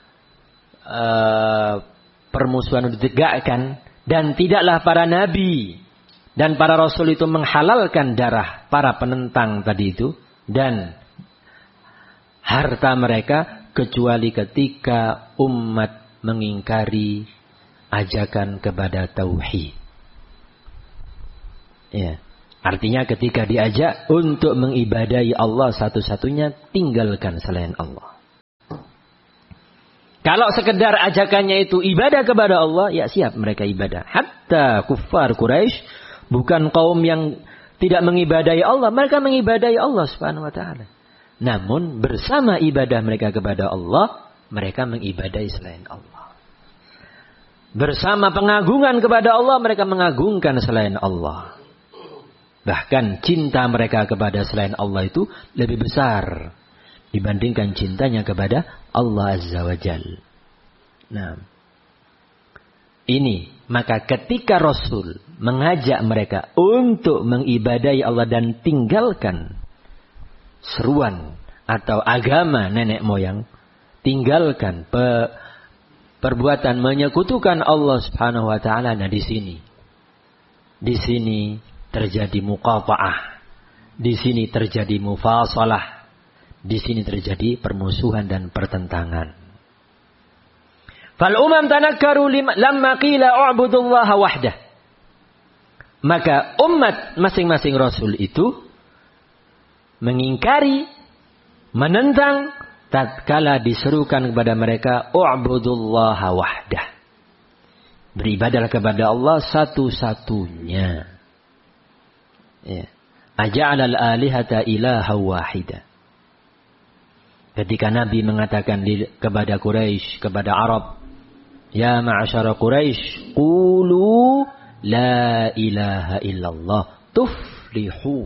uh, permusuhan ditegakkan, dan tidaklah para nabi dan para rasul itu menghalalkan darah para penentang tadi itu dan harta mereka, kecuali ketika umat mengingkari ajakan kepada tauhid. Ya. Artinya ketika diajak untuk mengibadahi Allah satu-satunya, tinggalkan selain Allah. Kalau sekedar ajakannya itu ibadah kepada Allah, ya siap mereka ibadah. Hatta kuffar Quraisy, bukan kaum yang tidak mengibadahi Allah, mereka mengibadahi Allah Subhanahu wa taala. Namun bersama ibadah mereka kepada Allah, mereka mengibadahi selain Allah. Bersama pengagungan kepada Allah, mereka mengagungkan selain Allah. Bahkan cinta mereka kepada selain Allah itu lebih besar dibandingkan cintanya kepada Allah Azza wa Jal. Nah, ini maka ketika Rasul mengajak mereka untuk mengibadahi Allah dan tinggalkan seruan atau agama nenek moyang, tinggalkan pe, perbuatan menyekutukan Allah Subhanahu wa taala. Nah, di sini di sini terjadi muqata'ah. Di sini terjadi mufasalah. Di sini terjadi permusuhan dan pertentangan. Fal umam tanakkaru lamma qila u'budullaha wahdah. Maka umat masing-masing Rasul itu mengingkari, menentang tatkala diserukan kepada mereka u'budullaha wahdah. Beribadahlah kepada Allah satu-satunya. Ya. Aja'alal alihata ilaha wahida. Ketika Nabi mengatakan di, kepada Quraisy, kepada Arab, ya ma'asyara Quraisy, qulu la ilaha illallah tuflihu.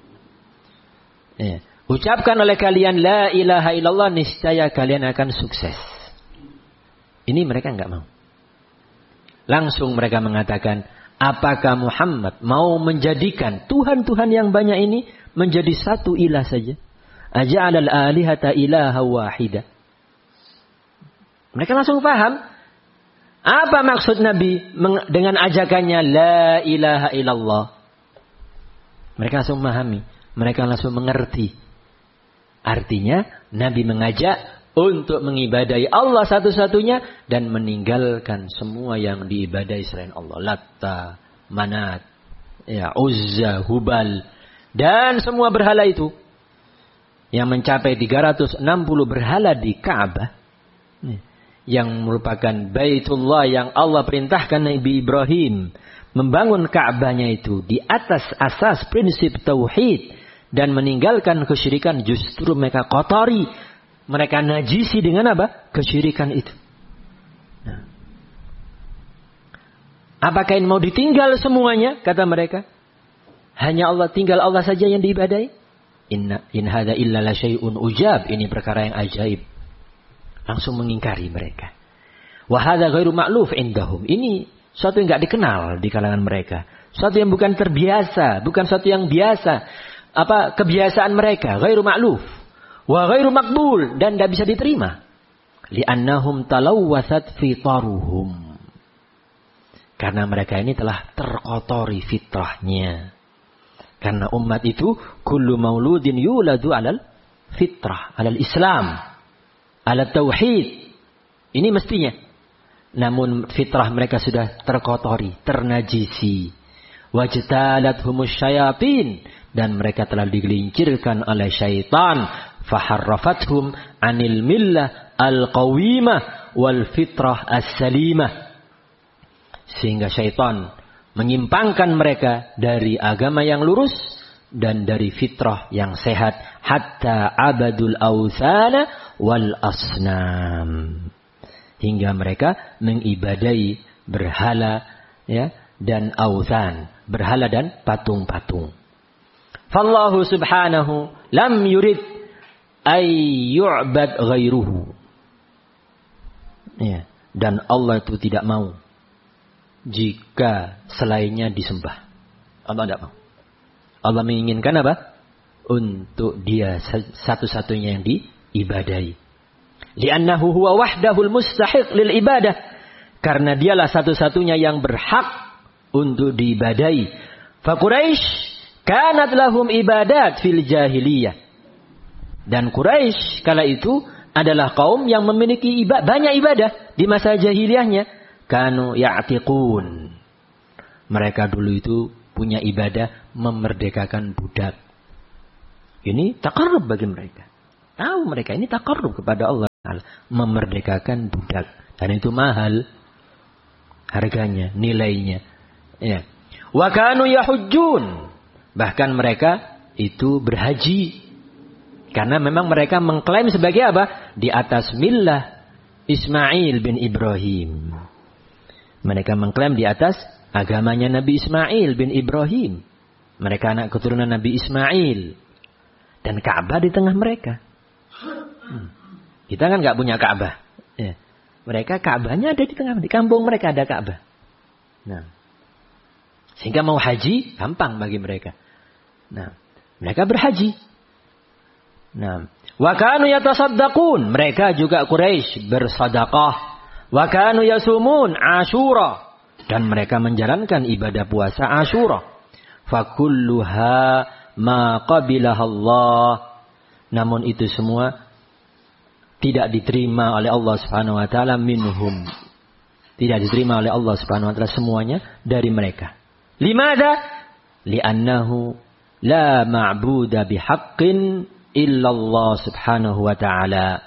Ya. Ucapkan oleh kalian la ilaha illallah, niscaya kalian akan sukses. Ini mereka enggak mau. Langsung mereka mengatakan, apakah Muhammad mau menjadikan Tuhan-Tuhan yang banyak ini menjadi satu ilah saja? Aja'alal alihata ilaha wahida. Mereka langsung paham apa maksud Nabi dengan ajakannya la ilaha illallah. Mereka langsung memahami, mereka langsung mengerti. Artinya Nabi mengajak untuk mengibadahi Allah satu-satunya dan meninggalkan semua yang diibadahi selain Allah. Latta, Manat, ya, Uzza, Hubal, dan semua berhala itu yang mencapai tiga ratus enam puluh berhala di Ka'bah, yang merupakan Baitullah yang Allah perintahkan Nabi Ibrahim membangun Ka'bahnya itu di atas asas prinsip tauhid dan meninggalkan kesyirikan, justru mereka kotori. Mereka najisi dengan apa? Kesyirikan itu. Nah. Apakah ini mau ditinggal semuanya? Kata mereka. Hanya Allah, tinggal Allah saja yang diibadahi. Inna in hadza illa la syai'un ujab. Ini perkara yang ajaib. Langsung mengingkari mereka. Wa hadza ghairu ma'luf indahum. Ini suatu yang enggak dikenal di kalangan mereka. Suatu yang bukan terbiasa, bukan suatu yang biasa. Apa kebiasaan mereka? Ghairu ma'luf. Wa ghairu maqbul, dan tidak bisa diterima. Li'annahum talawwathat fitaruhum. Karena mereka ini telah terkotori fitrahnya. Karena umat itu kullu mauludin yuladu 'alal fitrah, 'alal Islam, 'ala tauhid. Ini mestinya. Namun fitrah mereka sudah terkotori, ternajisi. Wajtalathumush syayatin, dan mereka telah digelincirkan oleh syaitan. Faharrafathum anil millah al-qawimah wal fitrah as-salimah. Sehingga syaitan menyimpangkan mereka dari agama yang lurus dan dari fitrah yang sehat. Hatta abadul awthana wal asnam. Hingga mereka mengibadahi berhala, ya, dan awthan, berhala dan patung-patung. Fallahu subhanahu lam yurid ay yu'bad ghairuhu. Ya, dan Allah itu tidak mau jika selainnya disembah. Allah tidak mau. Allah menginginkan apa? Untuk dia satu-satunya yang diibadahi. Li'annahu huwa wahdahul mustahiq lil ibadah. Karena dialah satu-satunya yang berhak untuk diibadahi. Fa Quraisy kanat lahum ibadat fil jahiliyah. Dan Quraisy kala itu adalah kaum yang memiliki ibadah, banyak ibadah di masa jahiliyahnya. Kanu ya'tiqun. Mereka dulu itu punya ibadah memerdekakan budak. Ini taqarrub bagi mereka. Tahu mereka ini taqarrub kepada Allah. taala, memerdekakan budak. Dan itu mahal harganya, nilainya. Ya. Wa kanu yahujjun. Bahkan mereka itu berhaji. Karena memang mereka mengklaim sebagai apa? Di atas millah Ismail bin Ibrahim. Mereka mengklaim di atas agamanya Nabi Ismail bin Ibrahim. Mereka anak keturunan Nabi Ismail. Dan Ka'bah di tengah mereka. Hmm. Kita kan nggak punya Ka'bah. Ya. Mereka Ka'bahnya ada di tengah. Di kampung mereka ada Ka'bah. Nah. Sehingga mau haji gampang bagi mereka. Nah, mereka berhaji. Nah, wa kanu yatasaddaqun, mereka juga Quraisy bersedekah. Wa kanu yasumun Asyura, dan mereka menjalankan ibadah puasa Asyura. Fa kulluha ma qabilaha Allah. Namun itu semua tidak diterima oleh Allah Subhanahu wa taala minhum. Tidak diterima oleh Allah Subhanahu wa taala semuanya dari mereka. Limada? Li'annahu la ma'buda bihaqqin illallah subhanahu wa ta'ala.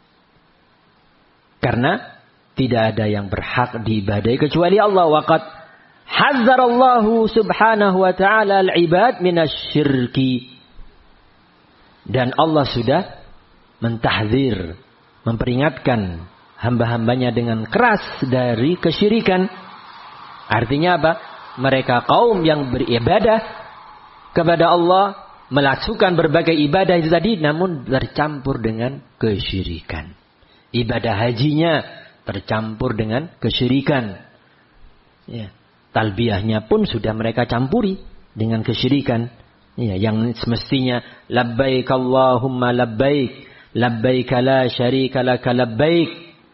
Karena tidak ada yang berhak diibadahi kecuali Allah. Waqad hazzarallahu subhanahu wa ta'ala al-ibad minasyirki. Dan Allah sudah mentahdzir, memperingatkan hamba-hambanya dengan keras dari kesyirikan. Artinya apa? Mereka kaum yang beribadah kepada Allah, melakukan berbagai ibadah itu tadi, namun tercampur dengan kesyirikan. Ibadah hajinya tercampur dengan kesyirikan. Ya. Talbiyahnya pun sudah mereka campuri dengan kesyirikan. Ya, yang semestinya labbaik Allahumma labbaik, labbaik la syarika laka labbaik.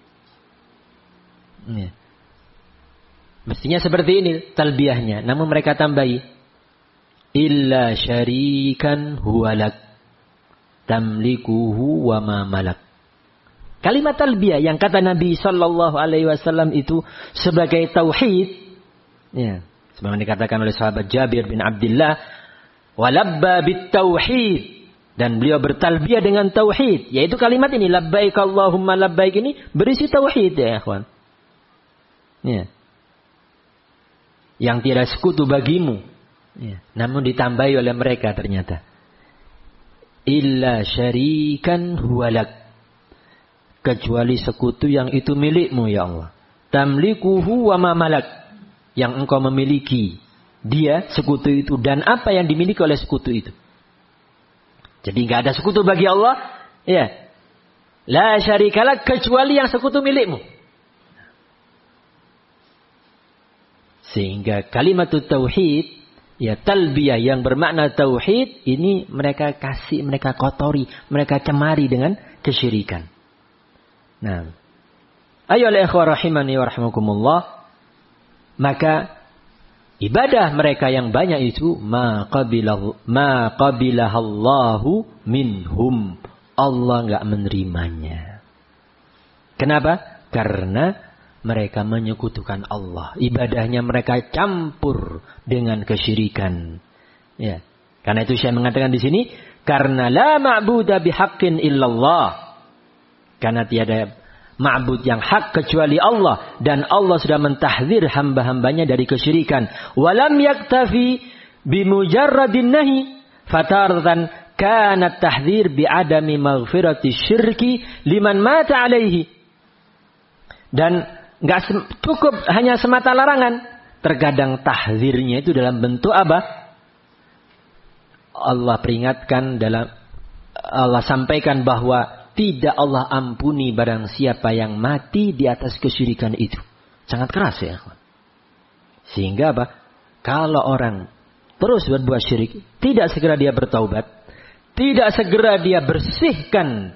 Ya. Mestinya seperti ini talbiyahnya, namun mereka tambahi illa syarikan huwalak tamlikuhu wa ma malak. Kalimat talbiyah yang kata Nabi sallallahu alaihi wasallam itu sebagai tauhid, ya, sebagaimana dikatakan oleh sahabat Jabir bin Abdullah, walabba bit tauhid, dan beliau bertalbiyah dengan tauhid, yaitu kalimat ini labbaik Allahumma labbaik ini berisi tauhid ya ikhwan. Ya. Yang tiada sekutu bagimu. Ya. Namun ditambahi oleh mereka ternyata. Illa syarikan huwalak. Kecuali sekutu yang itu milikmu ya Allah. Tamlikuhu wa ma malak. Yang engkau memiliki. Dia sekutu itu dan apa yang dimiliki oleh sekutu itu. Jadi enggak ada sekutu bagi Allah. Ya. La syarikalak kecuali yang sekutu milikmu. Sehingga kalimat tauhid, ya talbiyah yang bermakna tauhid, ini mereka kasih, mereka kotori, mereka cemari dengan kesyirikan. Nah, ayolah ikhwah rahimani wa rahimakumullah, maka ibadah mereka yang banyak itu ma qabilahu ma qabilahallahu minhum. Allah enggak menerimanya. Kenapa? Karena mereka menyekutukan Allah. Ibadahnya mereka campur dengan kesyirikan. Ya. Karena itu saya mengatakan di sini, karena la ma'buda bihaqqin illallah. Karena tiada ma'bud yang hak kecuali Allah, dan Allah sudah mentahdzir hamba-hambanya dari kesyirikan. Walam yaktafi bimujarradin nahi, fataratan kana tahdzir bi'adami maghfirati syirki liman mata alaihi. Dan enggak cukup hanya semata larangan. Terkadang tahdzirnya itu dalam bentuk apa? Allah peringatkan dalam, Allah sampaikan bahwa tidak Allah ampuni barang siapa yang mati di atas kesyirikan itu. Sangat keras ya. Sehingga apa? Kalau orang terus berbuat syirik, tidak segera dia bertaubat, tidak segera dia bersihkan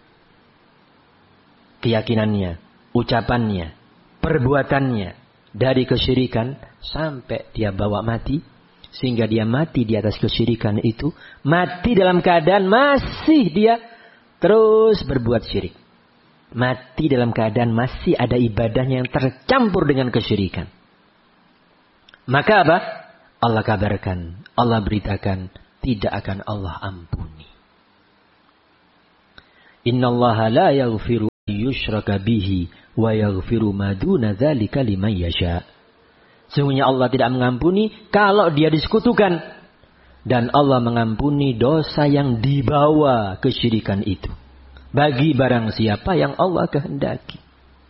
keyakinannya, ucapannya, perbuatannya dari kesyirikan sampai dia bawa mati, sehingga dia mati di atas kesyirikan itu, mati dalam keadaan masih dia terus berbuat syirik, mati dalam keadaan masih ada ibadahnya yang tercampur dengan kesyirikan, maka apa? Allah kabarkan, Allah beritakan, tidak akan Allah ampuni. Innallaha la yaghfiru yushraka bihi wa yaghfiru ma duna dzalika liman yasha. Sesungguhnya Allah tidak mengampuni kalau dia disekutukan, dan Allah mengampuni dosa yang dibawa kesyirikan itu bagi barang siapa yang Allah kehendaki.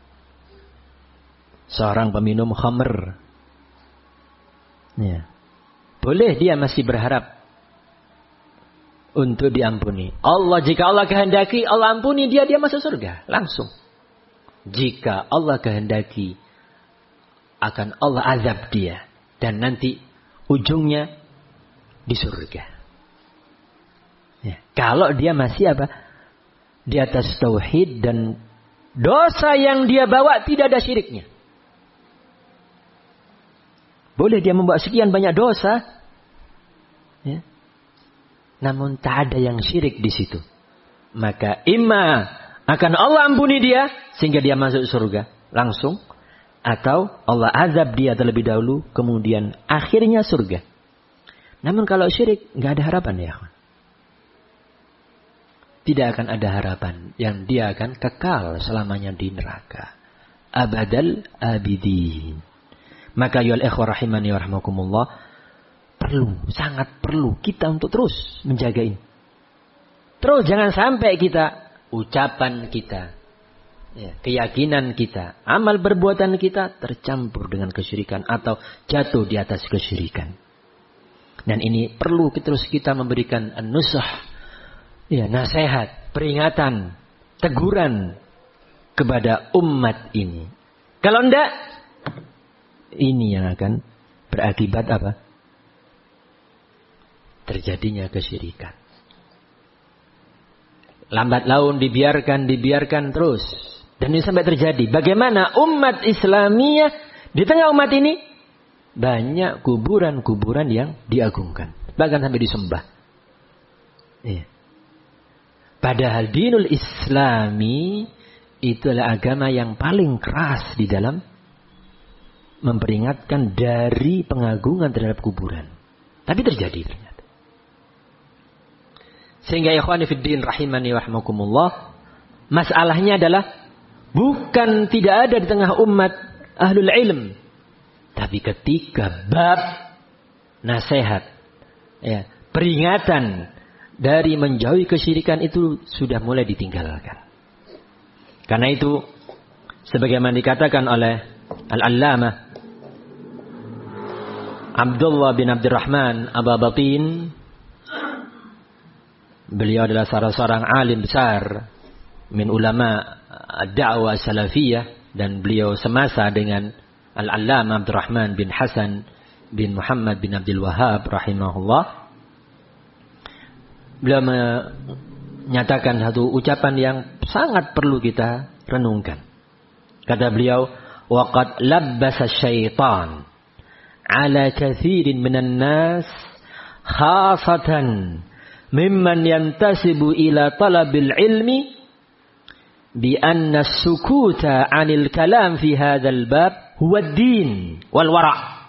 Seorang peminum khamr, ya, boleh dia masih berharap untuk diampuni. Allah, jika Allah kehendaki, Allah ampuni dia, dia masuk surga langsung. Jika Allah kehendaki, akan Allah azab dia, dan nanti ujungnya di surga. Ya. Kalau dia masih apa? Di atas tauhid dan dosa yang dia bawa tidak ada syiriknya. Boleh dia membawa sekian banyak dosa, ya, namun tak ada yang syirik di situ. Maka imma akan Allah ampuni dia sehingga dia masuk surga langsung, atau Allah azab dia terlebih dahulu kemudian akhirnya surga. Namun kalau syirik nggak ada harapan ya. Tidak akan ada harapan, yang dia akan kekal selamanya di neraka. Abadal abidin. Maka ya ikhwah rahimani wa rahmakumullah, perlu, sangat perlu kita untuk terus menjaga ini. Terus jangan sampai kita, ucapan kita, ya, keyakinan kita, amal perbuatan kita tercampur dengan kesyirikan atau jatuh di atas kesyirikan. Dan ini perlu terus kita memberikan an-nusah, ya, nasihat, peringatan, teguran kepada umat ini. Kalau enggak, ini yang akan berakibat apa? Terjadinya kesyirikan. Lambat laun dibiarkan, dibiarkan terus. Dan ini sampai terjadi. Bagaimana umat Islamiyah di tengah umat ini banyak kuburan-kuburan yang diagungkan. Bahkan sampai disembah. Iya. Padahal dinul Islami itu adalah agama yang paling keras di dalam memperingatkan dari pengagungan terhadap kuburan. Tapi terjadi ternyata. Sehingga ikhwani fiddin rahimani wa rahmakumullah, masalahnya adalah bukan tidak ada di tengah umat ahlul ilm, tapi ketika bab nasihat, ya, peringatan dari menjauhi kesyirikan itu sudah mulai ditinggalkan. Karena itu sebagaimana dikatakan oleh Al-Allamah Abdullah bin Abdurrahman Ababatin, beliau adalah salah seorang alim besar min ulama ad-da'wah salafiyah, dan beliau semasa dengan Al-Allamah Abdurrahman bin Hasan bin Muhammad bin Abdul Wahhab rahimahullah. Beliau menyatakan satu ucapan yang sangat perlu kita renungkan. Kata beliau, waqad labbasa syaitan ala kathirin minan nas khasatan mimman yantasibu ila talabil ilmi bi anna as-sukuta 'anil kalam fi hadzal bab huwa ad-din wal wara'.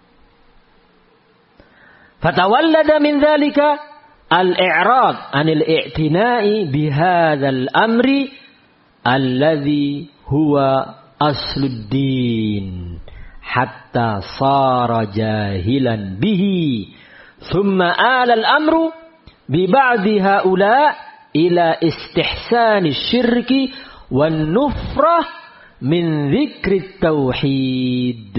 Fatawallada min dzalika al-i'rad 'anil i'tina'i bi hadzal amri alladhi huwa aslud-din hatta sara jahilan bihi thumma ala al-amru bi ba'di haula ila istihsani syirki wan nufrah min dzikri tauhid.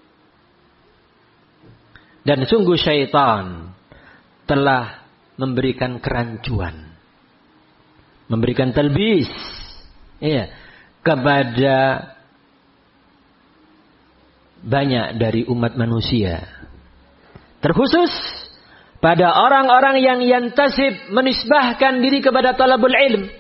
Dan sungguh syaitan telah memberikan kerancuan, memberikan talbis, ya, kepada banyak dari umat manusia, terkhusus pada orang-orang yang yantasib, menisbahkan diri kepada talabul ilm.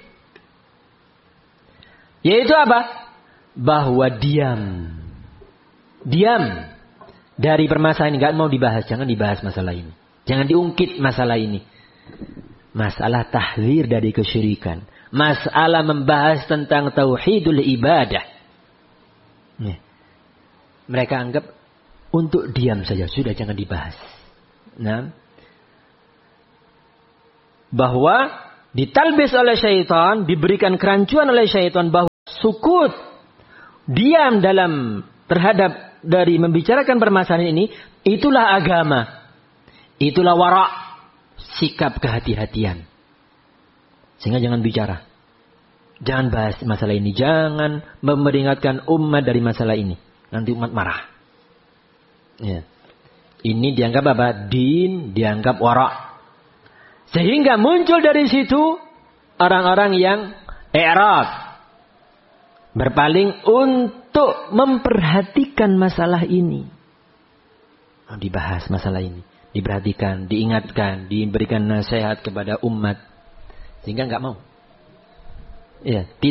Yaitu apa? Bahwa diam. Diam dari permasalahan ini. Gak mau dibahas. Jangan dibahas masalah ini. Jangan diungkit masalah ini. Masalah tahdzir dari kesyirikan. Masalah membahas tentang tauhidul ibadah. Nih. Mereka anggap untuk diam saja. Sudah, jangan dibahas. Nah, bahwa ditalbis oleh syaitan, diberikan kerancuan oleh syaitan bahwa sukut, diam dalam terhadap dari membicarakan permasalahan ini, itulah agama. Itulah wara', sikap kehati-hatian. Sehingga jangan bicara. Jangan bahas masalah ini. Jangan memperingatkan umat dari masalah ini. Nanti umat marah. Ya. Ini dianggap apa? Din, dianggap wara'. Sehingga muncul dari situ orang-orang yang i'rad. Berpaling untuk memperhatikan masalah ini. Oh, dibahas masalah ini. Diperhatikan, diingatkan, diberikan nasihat kepada umat. Sehingga enggak mau. Ya,